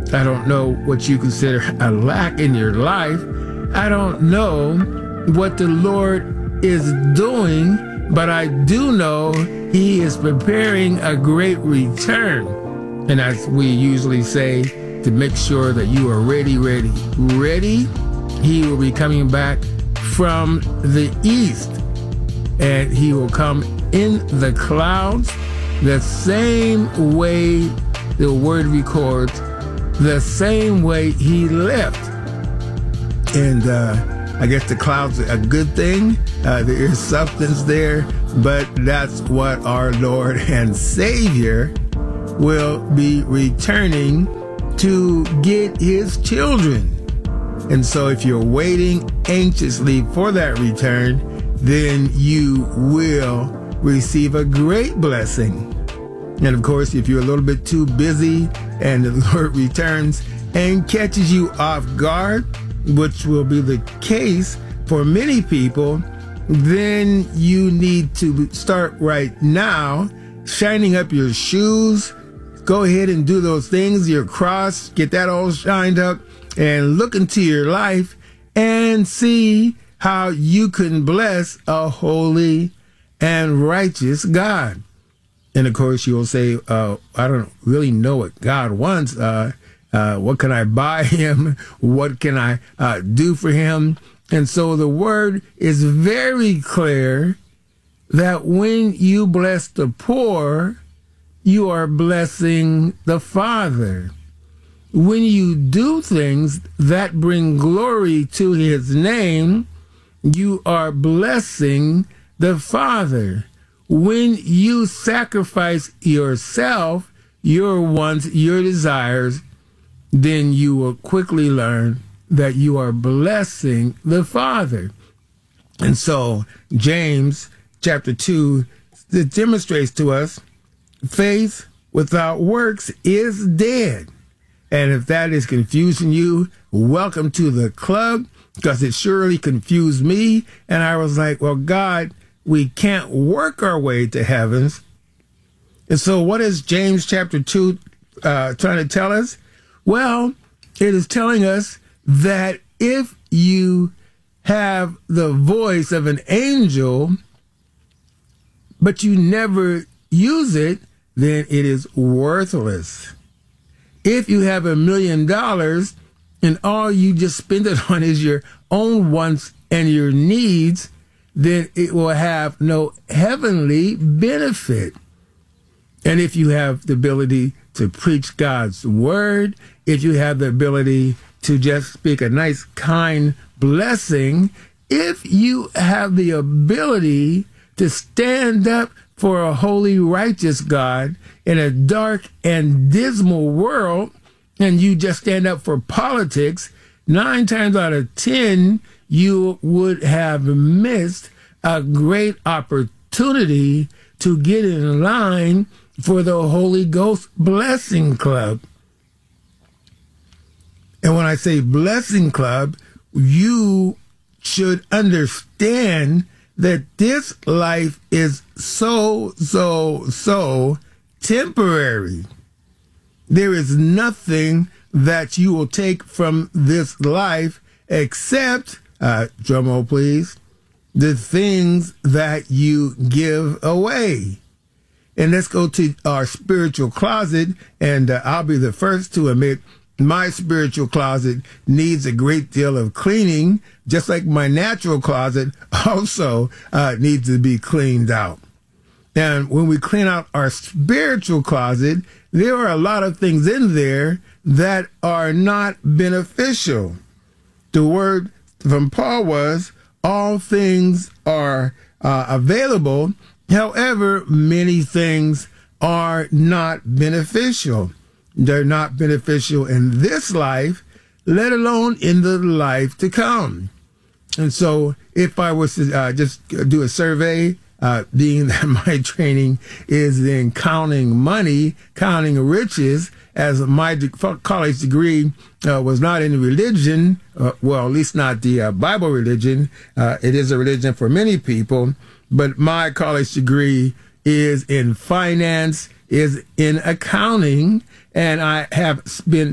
I don't know what you consider a lack in your life. I don't know what the Lord is doing, but I do know He is preparing a great return. And as we usually say, to make sure that you are ready. He will be coming back from the east, and He will come in the clouds the same way the Word records, the same way He left. And I guess the clouds are a good thing. There is substance there, but that's what our Lord and Savior will be returning to get His children. And so if you're waiting anxiously for that return, then you will receive a great blessing. And of course, if you're a little bit too busy and the Lord returns and catches you off guard, which will be the case for many people, then you need to start right now shining up your shoes. Go ahead and do those things, your cross, get that all shined up, and look into your life and see how you can bless a holy and righteous God. And of course, you'll say, I don't really know what God wants. What can I buy Him? What can I do for Him? And so the word is very clear that when you bless the poor, you are blessing the Father. When you do things that bring glory to His name, you are blessing the Father. When you sacrifice yourself, your wants, your desires, then you will quickly learn that you are blessing the Father. And so James chapter 2 demonstrates to us faith without works is dead. And if that is confusing you, welcome to the club, because it surely confused me. And I was like, well, God, we can't work our way to heavens. And so what is James chapter 2 trying to tell us? Well, it is telling us that if you have the voice of an angel, but you never use it, then it is worthless. If you have $1 million and all you just spend it on is your own wants and your needs, then it will have no heavenly benefit. And if you have the ability to preach God's word, if you have the ability to just speak a nice, kind blessing, if you have the ability to stand up for a holy, righteous God in a dark and dismal world, and you just stand up for politics, 9 times out of 10, you would have missed a great opportunity to get in line for the Holy Ghost Blessing Club. And when I say Blessing Club, you should understand that this life is so temporary. There is nothing that you will take from this life except, drum roll please, the things that you give away. And let's go to our spiritual closet, and I'll be the first to admit my spiritual closet needs a great deal of cleaning, just like my natural closet also needs to be cleaned out. And when we clean out our spiritual closet, there are a lot of things in there that are not beneficial. The word from Paul was, all things are available. However, many things are not beneficial. They're not beneficial in this life, let alone in the life to come. And so if I was to just do a survey, being that my training is in counting money, counting riches, as my college degree was not in religion, well, at least not the Bible religion. It is a religion for many people, but my college degree is in finance, is in accounting, and I have been